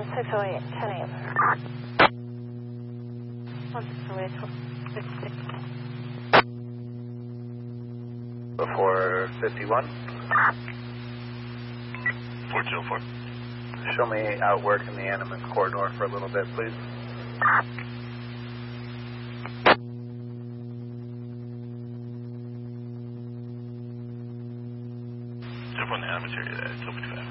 608, 10 a.m. 1608, 56. 451. 4204. Show me out working the Animas corridor for a little bit, please. Jump on the Animas area, it's 55.